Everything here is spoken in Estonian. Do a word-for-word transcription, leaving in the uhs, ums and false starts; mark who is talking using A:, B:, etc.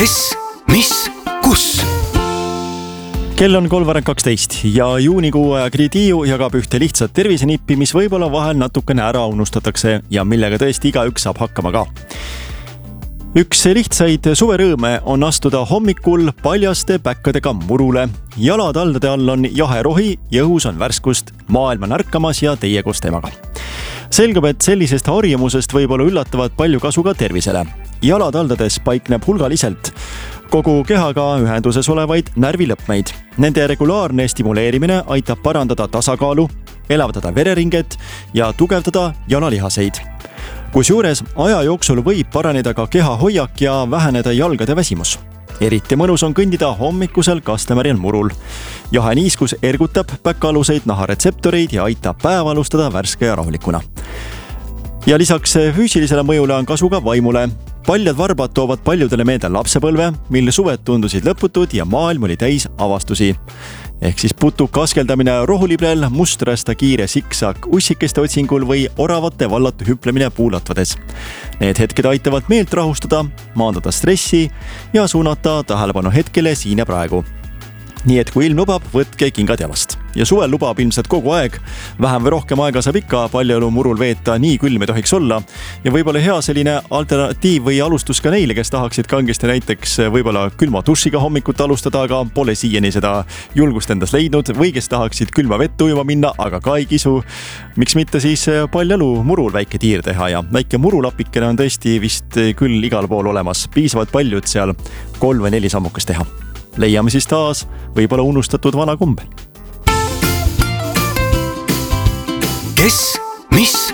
A: kes, mis, kus?
B: Kell on kolmveerand kaksteist ja juunikuu Gridiu jagab ühte lihtsat tervisenippi, mis võib-olla vahel natukene ära unustatakse ja millega tõesti igaüks saab hakkama ka. Üks lihtsaid suverõõme on astuda hommikul paljaste päkkadega murule. Jalad aldade all on jahe rohi ja õhus on värskust, maailma närkamas ja teie koos temaga. Selgub, et sellisest harjumusest võib olla üllatavalt palju kasu ka tervisele. Jalad aldades paikneb hulgaliselt kogu kehaga ühenduses olevaid närvilõpmeid. Nende regulaarne stimuleerimine aitab parandada tasakaalu, elavdada vereringet ja tugevdada jalalihaseid. Kusjuures aja jooksul võib paraneda ka keha hoiak ja väheneda jalgade väsimus. Eriti mõnus on kõndida hommikusel Kastemärjal murul. Jahe niiskus ergutab päkkaaluseid naharetseptoreid ja aitab päev alustada värske ja rahulikuna. Ja lisaks füüsilisele mõjule on kasu ka vaimule. Paljad varbad toovad paljudele meelde lapsepõlve, mil suved tundusid lõputud ja maailm oli täis avastusi. Ehk siis putuka askeldamine rohulibrel, mustrasta kiire siksak ussikeste otsingul või oravate vallatu hüplemine puulatvades. Need hetked aitavad meelt rahustada, maandada stressi ja suunata tähelepanu hetkele siin ja praegu. Nii et kui ilm lubab, võtke kingad jalast. Ja suvel lubab ilmselt kogu aeg. Vähem või rohkem aega saab ikka paljalu murul veeta, nii külm ei tohiks olla. Ja võib-olla hea selline alternatiiv või alustus ka neile, kes tahaksid kangesti näiteks võib-olla külma dušiga hommikut alustada, aga pole siiani seda julgust endas leidnud, või kes tahaksid külma vett ujuma minna, aga ka ei kisu. Miks mitte siis paljalu murul väike tiir teha ja väike murulapikene on tõesti vist küll igal pool olemas. Piisavalt palju, et seal kolm või neli sammukest teha. Leiame siis taas võib-olla unustatud vana kombe.
A: Kes, mis,